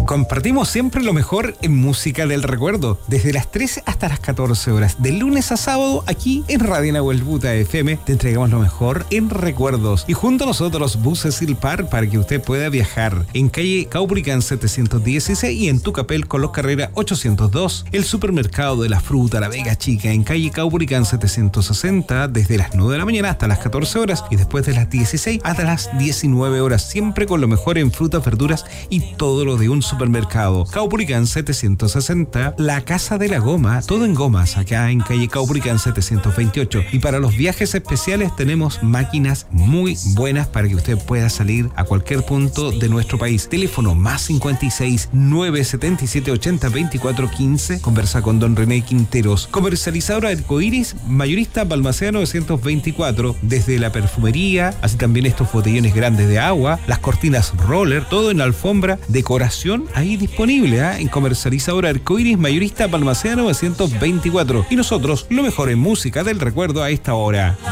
Compartimos siempre lo mejor en música del recuerdo, desde las 13 hasta las 14 horas, de lunes a sábado, aquí en Radio Nahuel Buta FM, te entregamos lo mejor en recuerdos. Y junto a nosotros, Buses Silpar, para que usted pueda viajar. En calle Caupolicán 716 y en Tucapel, Colón Carrera 802. El supermercado de la fruta, la Vega Chica, en calle Caupolicán 760, desde las 9 de la mañana hasta las 14 horas y después de las 16 hasta las 19 horas, siempre con lo mejor en frutas, verduras y todo lo de un supermercado. Caupolicán 760, la Casa de la Goma, todo en gomas, acá en calle Caupolicán 728. Y para los viajes especiales tenemos máquinas muy buenas para que usted pueda salir a cualquier punto de nuestro país. Teléfono más 56 977 80 24 15. Conversa con don René Quinteros. Comercializadora Arcoiris, mayorista Balmaceda 924. Desde la perfumería, así también estos botellones grandes de agua, las cortinas roller, todo en alfombra, decoración ahí disponible, en Comercializadora Arcoiris, mayorista Balmaceda 924. Y nosotros, lo mejor en música del recuerdo a esta hora.